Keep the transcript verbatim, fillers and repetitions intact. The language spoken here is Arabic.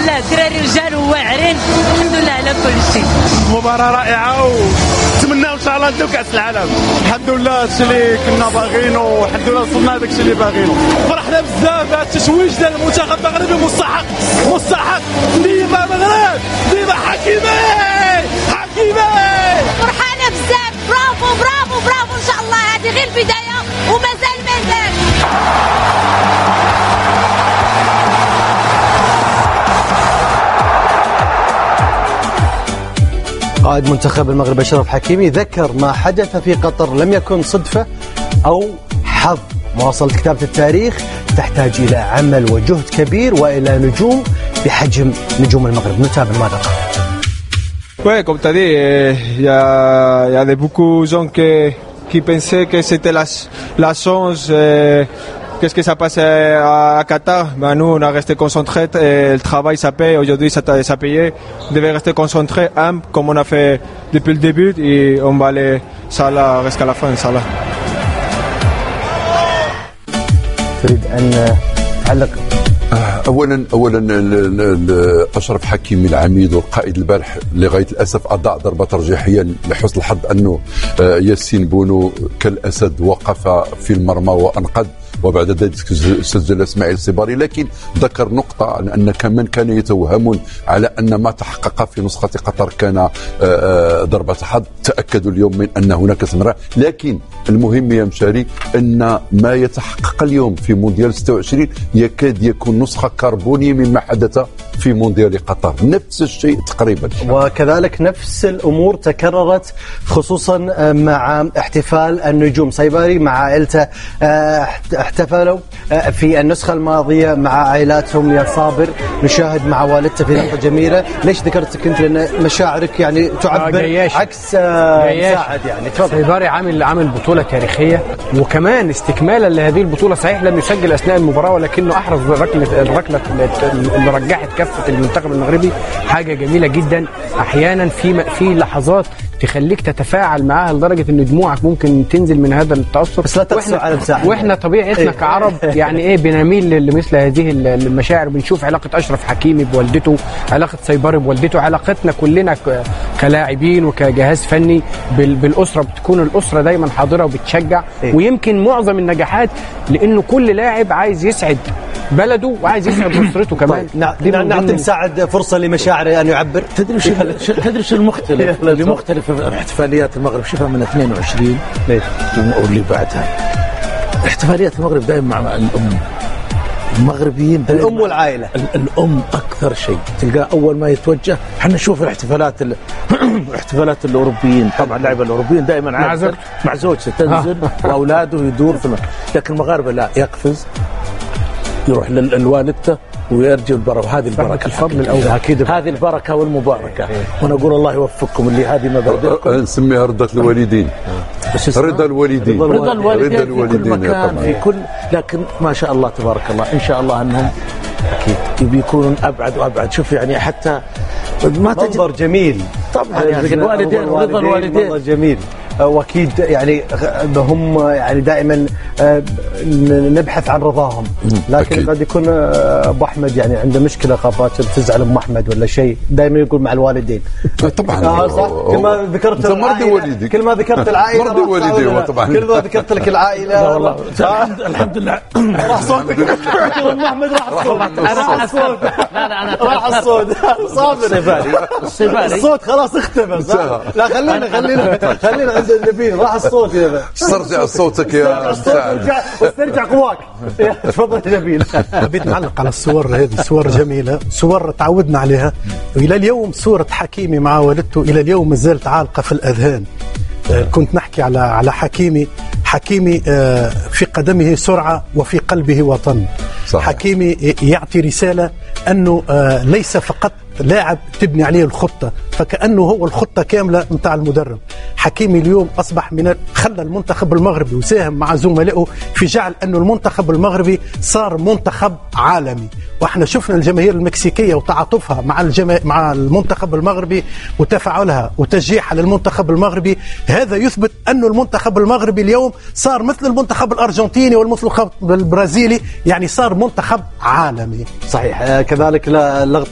لله الدراري رجال وواعرين الحمد لله على كل شيء. مباراة رائعة ونتمنى ان شاء الله ندوك كأس العالم. الحمد لله الشيء اللي كنا باغينه والحمد لله وصلنا هذاك الشيء اللي باغينه. فرحنا بزاف. هذا التتويج ديال المنتخب المغربي مستحق مستحق. ديما مغرب ديما حكيمي حكيمي. فرحانة بزاف. برافو برافو برافو ان شاء الله. هذه غير البداية ومازال مازال. قائد منتخب المغرب أشرف حكيمي ذكر ما حدث في قطر لم يكن صدفة أو حظ. مواصلة كتابة التاريخ تحتاج إلى عمل وجهد كبير وإلى نجوم بحجم نجوم المغرب. نتابع ماذا قال. Oui, comme tu as dit, il y a, y a beaucoup de gens qui, qui pensaient que c'était la, la chance. Et qu'est-ce que ça passe à, à Qatar? Ben nous, on a resté concentrés. Et le travail, ça paye. Aujourd'hui, ça, ça payé. On devait rester concentrés, humble, comme on a fait depuis le début. Et on va aller, ça là, jusqu'à la fin, Inch'Allah. تريد أن تعلق؟ اولا اولا اشرف حكيمي العميد والقائد البارح لغايه الاسف اضاع ضربه ترجيحيه لحسن الحظ انه ياسين بونو كالاسد وقف في المرمى وانقذ وبعد ذلك سجل اسماعيل الصباري. لكن ذكر نقطه ان كمان كان يتوهمون على ان ما تحقق في نسخه قطر كان ضربه حظ. تاكدوا اليوم من ان هناك استمرار. لكن المهم يا مشاري ان ما يتحقق اليوم في مونديال ستة وعشرين يكاد يكون نسخه كربونيه مما حدث في مونديال قطر. نفس الشيء تقريبا. وكذلك نفس الامور تكررت خصوصا مع احتفال النجوم. صيباري مع عائلته احتفلوا في النسخة الماضية مع عائلاتهم يا صابر. نشاهد مع والدته في لحظة جميلة. ليش ذكرتك أنت؟ لأن مشاعرك يعني تعبر عكس مساعد. يعني تفضل. صيباري عامل عامل بطولة تاريخية وكمان استكمالا لهذه البطولة. صحيح لم يسجل أثناء المباراة ولكنه أحرز الركلة الركلة اللي رجحت كفة المنتخب المغربي. حاجة جميلة جدا. أحيانا في في لحظات تخليك تتفاعل معاها لدرجة إن دموعك ممكن تنزل من هذا التأثر. بس لا تقسو على مساعد. وإحنا طبيعتنا كعرب يعني إيه بنميل لمثل هذه المشاعر. بنشوف علاقة أشرف حكيمي بوالدته، علاقة صيباري بوالدته، علاقتنا كلنا كلاعبين وكجهاز فني بالأسرة. بتكون الأسرة دايما حاضرة وبتشجع. ويمكن معظم النجاحات لأنه كل لاعب عايز يسعد بلده وعايز يسعد أسرته كمان. نعطي مساعد فرصة لمشاعره أن يعبر. تدري شو تدري شو المختلف اللي مختلف في احتفاليات المغرب. شوفها من اثنين وعشرين واللي بعدها. احتفاليات المغرب دائما مع الأم. المغربيين الأم والعائلة. الأم أكثر شيء تلقى أول ما يتوجه. احنا نشوف الاحتفالات الاحتفالات الأوروبيين. طبعا اللعيبة الأوروبيين دائما مع زوجته مع زوجته تنزل وأولاده يدور في المغرب. لكن المغاربة لا، يقفز يروح لوالدته ويرجع البركة. هذه البركة الفضل الأول أكيد. هذه البركة والمباركة. ونقول الله يوفقكم اللي هذه مبادئكم. نسميها رضا الوالدين. رضا الوالدين. رضا الوالدين في كل مكان في كل. لكن ما شاء الله تبارك الله إن شاء الله أنهم أكيد بيكونون أبعد وأبعد. شوف يعني حتى ما منظر جميل طبعا. يعني الوالدين ورضا الوالدين منظر جميل. واكيد يعني هم يعني دائما نبحث عن رضاهم. لكن أكيد. قد يكون ابو احمد يعني عنده مشكله خافات تزعل ام احمد ولا شيء. دائما يقول مع الوالدين. طبعا آه صح. كل ما ذكرت العائله كل ما ذكرت العائله مرضي والدي طبعا. كل ما ذكرت لك العائله لا والله الحمد لله راح صوتك. ام احمد راح الصوت. انا الصوت. لا لا انا راح الصوت. صابر الصيباري الصيباري الصوت خلاص اختفى. لا خلينا خلينا خلينا عند النبيل. راح الصوت يا ذا. استرجع صوتك يا استرجع واسترجع قواك. تفضل يا نبيل. بدي نعلق على الصور هذه. صور جميله، صور تعودنا عليها. والى اليوم صوره حكيمي مع والدته الى اليوم ما زالت عالقه في الاذهان. كنت نحكي على على حكيمي. حكيمي في قدمه سرعه وفي قلبه وطن. صحيح. حكيمي يعطي رساله انه ليس فقط لاعب تبني عليه الخطة، فكأنه هو الخطة كاملة متاع المدرب. حكيمي اليوم أصبح من خلى المنتخب المغربي وساهم مع زملائه في جعل أنه المنتخب المغربي صار منتخب عالمي. وإحنا شفنا الجماهير المكسيكية وتعاطفها مع الجما... مع المنتخب المغربي وتفاعلها وتشجيعها للمنتخب المغربي. هذا يثبت أنه المنتخب المغربي اليوم صار مثل المنتخب الأرجنتيني والمنتخب البرازيلي، يعني صار منتخب عالمي. صحيح. كذلك